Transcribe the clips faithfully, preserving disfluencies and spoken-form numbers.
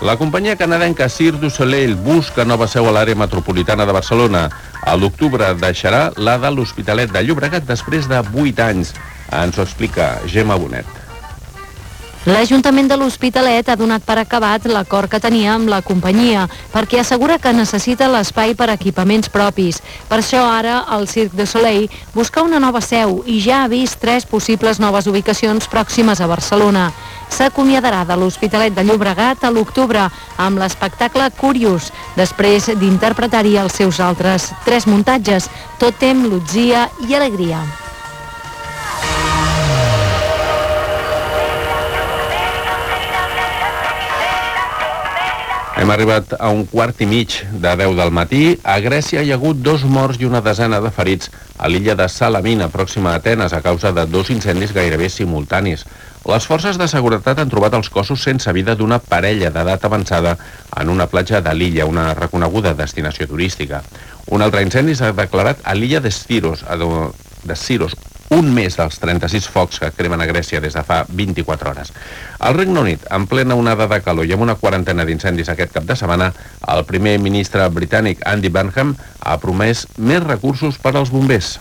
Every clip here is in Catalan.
La companyia canadenca Cirque du Soleil busca nova seu a l'àrea metropolitana de Barcelona. A l'octubre deixarà la de l'Hospitalet de Llobregat després de vuit anys. Ens ho explica Gemma Bonet. L'Ajuntament de l'Hospitalet ha donat per acabat l'acord que tenia amb la companyia, perquè assegura que necessita l'espai per equipaments propis. Per això ara el Cirque du Soleil busca una nova seu i ja ha vist tres possibles noves ubicacions pròximes a Barcelona. S'acomiadarà de l'Hospitalet de Llobregat a l'octubre amb l'espectacle Curious, després d'interpretar-hi els seus altres tres muntatges, Tòtem, Lutzia i Alegria. Hem arribat a un quart i mig de deu del matí. A Grècia hi ha hagut dos morts i una desena de ferits a l'illa de Salamina, pròxima a Atenes, a causa de dos incendis gairebé simultanis. Les forces de seguretat han trobat els cossos sense vida d'una parella d'edat avançada en una platja de l'illa, una reconeguda destinació turística. Un altre incendi s'ha declarat a l'illa de Sciros, de Sciros, un mes dels trenta-sis focs que cremen a Grècia des de fa vint-i-quatre hores. Al Regne Unit, en plena onada de calor i amb una quarantena d'incendis aquest cap de setmana, el primer ministre britànic Andy Burnham ha promès més recursos per als bombers.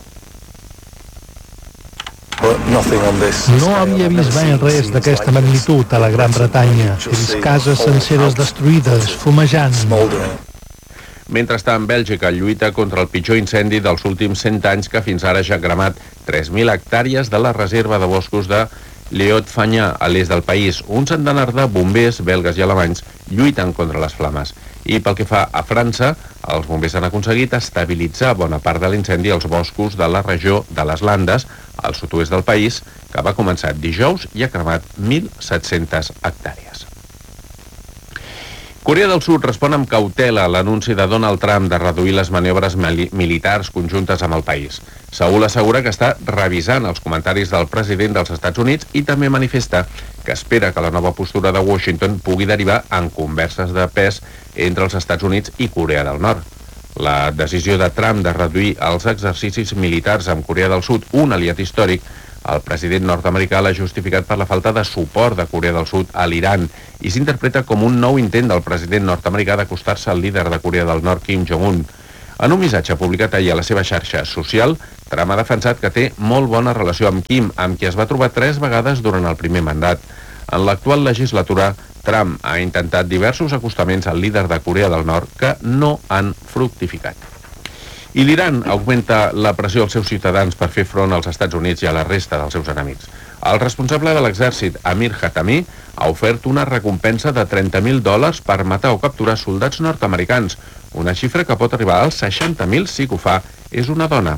No havia vist mai res d'aquesta magnitud a la Gran Bretanya. He vist cases senceres destruïdes, fumejant. Mentrestant, Bèlgica lluita contra el pitjor incendi dels últims cent anys que fins ara ja ha cremat tres mil hectàrees de la reserva de boscos de Léot-Fagnan, a l'est del país. Un centenar de bombers belgues i alemanys lluiten contra les flames. I pel que fa a França, els bombers han aconseguit estabilitzar bona part de l'incendi als boscos de la regió de les Landes, al sud-oest del país, que va començar dijous i ha cremat mil set-centes hectàrees. Corea del Sud respon amb cautela a l'anunci de Donald Trump de reduir les maniobres militars conjuntes amb el país. Seul assegura que està revisant els comentaris del president dels Estats Units i també manifesta que espera que la nova postura de Washington pugui derivar en converses de pes entre els Estats Units i Corea del Nord. La decisió de Trump de reduir els exercicis militars amb Corea del Sud, un aliat històric, el president nord-americà l'ha justificat per la falta de suport de Corea del Sud a l'Iran i s'interpreta com un nou intent del president nord-americà d'acostar-se al líder de Corea del Nord, Kim Jong-un. En un missatge publicat ahir a la seva xarxa social, Trump ha defensat que té molt bona relació amb Kim, amb qui es va trobar tres vegades durant el primer mandat. En l'actual legislatura, Trump ha intentat diversos acostaments al líder de Corea del Nord que no han fructificat. I l'Iran augmenta la pressió als seus ciutadans per fer front als Estats Units i a la resta dels seus enemics. El responsable de l'exèrcit, Amir Hatami, ha ofert una recompensa de trenta mil dòlars per matar o capturar soldats nord-americans, una xifra que pot arribar als seixanta mil si que ho fa és una dona.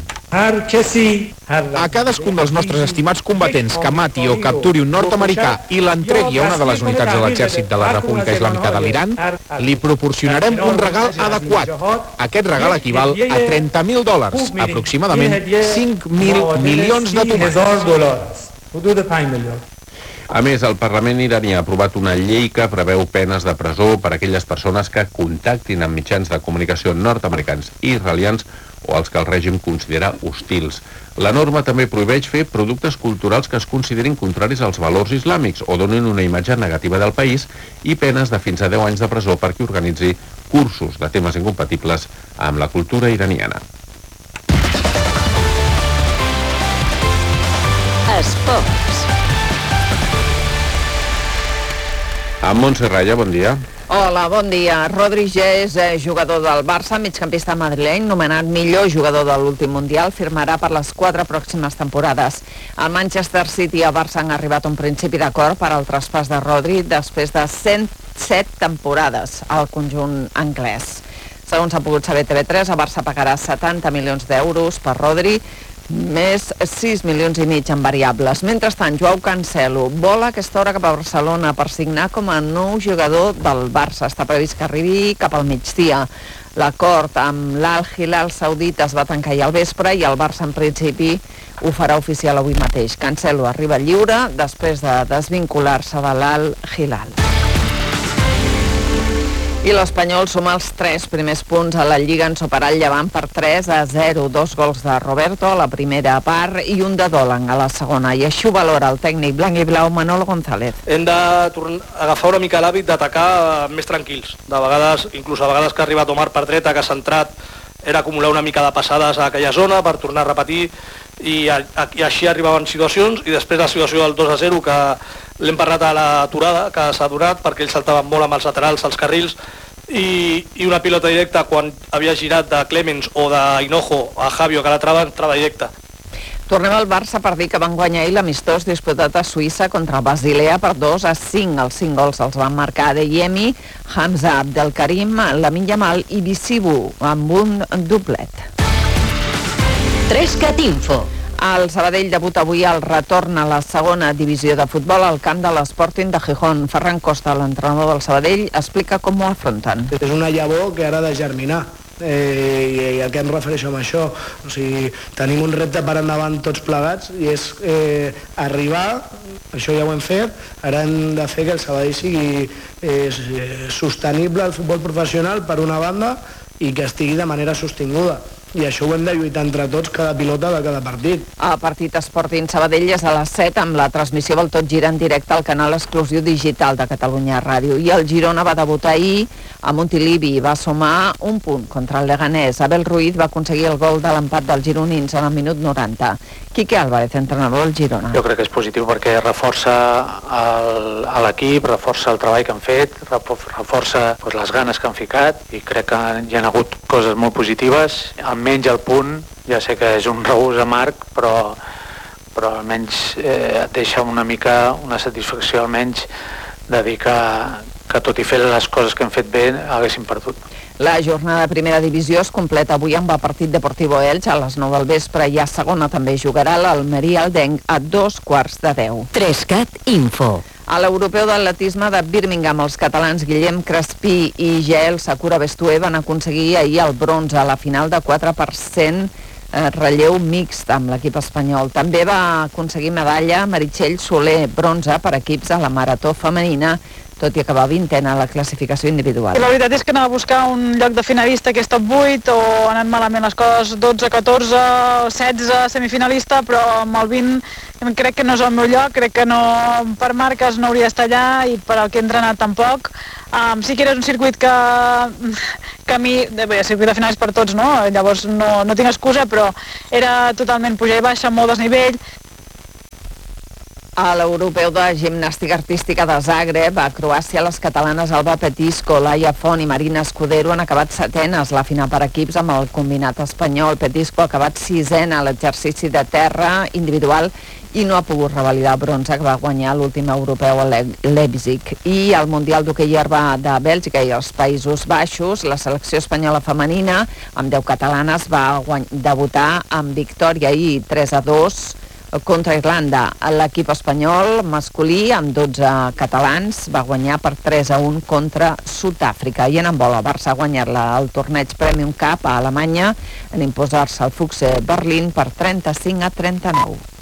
A cadascun dels nostres estimats combatents que mati o capturi un nord-americà i l'entregui a una de les unitats de l'exèrcit de la República Islàmica de l'Iran, li proporcionarem un regal adequat. Aquest regal equival a trenta mil dòlars, aproximadament cinc mil milions de tomàquets. A més, el Parlament iraní ha aprovat una llei que preveu penes de presó per a aquelles persones que contactin amb mitjans de comunicació nord-americans i israelians o els que el règim considera hostils. La norma també prohibeix fer productes culturals que es considerin contraris als valors islàmics o donin una imatge negativa del país i penes de fins a deu anys de presó per qui organitzi cursos de temes incompatibles amb la cultura iraniana. Esports. Amb Montse Raya, bon dia. Hola, bon dia. Rodri ja és jugador del Barça, migcampista madrileny, nomenat millor jugador de l'últim Mundial, firmarà per les quatre pròximes temporades. El Manchester City i el Barça han arribat a un principi d'acord per al traspàs de Rodri després de cent set temporades al conjunt anglès. Segons s'ha pogut saber T V tres, el Barça pagarà setanta milions d'euros per Rodri, més sis milions i mig en variables. Mentrestant, Joao Cancelo vola a aquesta hora cap a Barcelona per signar com a nou jugador del Barça. Està previst que arribi cap al migdia. L'acord amb l'Al Hilal saudita es va tancar ahir al vespre i el Barça en principi ho farà oficial avui mateix. Cancelo arriba lliure després de desvincular-se de l'Al Hilal. I l'Espanyol suma els tres primers punts a la Lliga en superar el Llevant per tres a zero. Dos gols de Roberto a la primera part i un de Dolan a la segona. I així ho valora el tècnic blanc i blau Manolo González. Hem de agafar una mica l'hàbit d'atacar més tranquils. De vegades, inclús a vegades que ha arribat Omar per dreta, que ha centrat, era acumular una mica de passades a aquella zona per tornar a repetir i, a, a, i així arribaven situacions, i després la situació del dos a zero, que l'hem parlat a l'aturada, que s'ha donat perquè ells saltaven molt amb els laterals, als carrils, i, i una pilota directa quan havia girat de Clemens o de Hinojo a Javio, que la trava, trava directa. Tornem al Barça per dir que van guanyar ahir l'amistós disputat a Suïssa contra Basilea per dos a cinc. Els cinc gols els van marcar Adeyemi, Hamza Abdelkarim, Lamine Yamal i Bissibu amb un doblet. Trescat Info. El Sabadell debuta avui al retorn a la segona divisió de futbol al camp de l'Sporting de Gijón. Ferran Costa, l'entrenador del Sabadell, explica com ho afronten. És una llavor que ara ha de germinar. Eh, i a què em refereixo amb això? O sigui, tenim un repte per endavant tots plegats i és eh, arribar, això ja ho hem fet, ara hem de fer que el Sabadell sigui eh, sostenible al futbol professional per una banda i que estigui de manera sostinguda. I això ho hem de lluitar entre tots, cada pilota de cada partit. El partit Sporting Sabadell és a les set amb la transmissió del Tot Gira en directe al canal exclusiu digital de Catalunya Ràdio. I el Girona va debutar ahir a Montilivi i va sumar un punt contra el Leganés. Abel Ruiz va aconseguir el gol de l'empat dels gironins en el minut noranta. Quique Álvarez, entrenador del Girona. Jo crec que és positiu perquè reforça l'equip, reforça el treball que han fet, reforça pues, les ganes que han ficat i crec que hi ha hagut coses molt positives. Almenys el punt, ja sé que és un regús amarg, però, però almenys eh, et deixa una mica una satisfacció almenys de dir que, que tot i fer les coses que hem fet bé haguéssim perdut. La jornada de primera divisió es completa avui amb el partit Deportivo Elx a les nou del vespre i a segona també jugarà l'Almeria Aldenc a dos quarts de deu. Trescat Info. A l'europeu d'atletisme de Birmingham, els catalans Guillem Crespí i Jael Sakura Bestué van aconseguir ahir el bronze a la final de quatre per cent eh, relleu mixt amb l'equip espanyol. També va aconseguir medalla Meritxell Soler, bronze per equips a la marató femenina, tot i acabar vintena a la classificació individual. La veritat és que anava a buscar un lloc de finalista que és top vuit, o han anat malament les coses, dotze, catorze, setze, semifinalista, però amb el vint crec que no és el meu lloc, crec que no, per marques no hauria d'estar allà i per al que he entrenat tampoc. Um, sí que era un circuit que, que a mi, bé, el circuit de finals per tots, no? Llavors no, no tinc excusa, però era totalment pujar i baixa, molt desnivell. A l'europeu de gimnàstica artística de Zagreb, a Croàcia, les catalanes Alba Petisco, Laia Font i Marina Escudero han acabat setenes la final per equips amb el combinat espanyol. Petisco ha acabat sisena a l'exercici de terra individual i no ha pogut revalidar el bronze que va guanyar l'últim europeu a Leipzig. I al Mundial d'Hoquei Herba de Bèlgica i els Països Baixos, la selecció espanyola femenina, amb deu catalanes, va debutar amb victòria i tres a dos contra Irlanda. L'equip espanyol masculí, amb dotze catalans, va guanyar per tres a un contra Sud-àfrica. I en handbol, el Barça ha guanyat el torneig Premium Cup a Alemanya en imposar-se al Fuchs Berlín per trenta-cinc a trenta-nou.